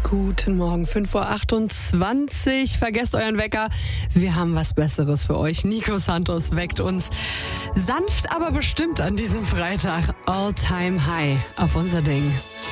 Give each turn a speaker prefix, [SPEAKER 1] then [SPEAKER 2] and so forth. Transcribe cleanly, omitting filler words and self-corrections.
[SPEAKER 1] Guten Morgen, 5:28 Uhr. Vergesst euren Wecker. Wir haben was Besseres für euch. Nico Santos weckt uns sanft, aber bestimmt an diesem Freitag. All Time High auf unser Ding.